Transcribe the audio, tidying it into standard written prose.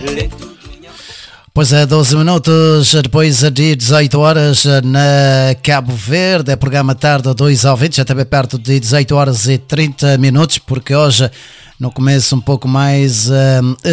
Pois é, 12 minutos depois de 18 horas na Cabo Verde, é programa Tarde 2 ao 20, já também perto de 18 horas e 30 minutos, porque hoje no começo um pouco mais